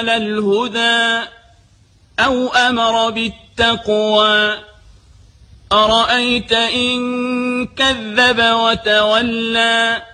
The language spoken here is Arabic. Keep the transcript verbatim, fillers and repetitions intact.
على الهدى أو أمر بالتقوى أرأيت إن كذب وتولى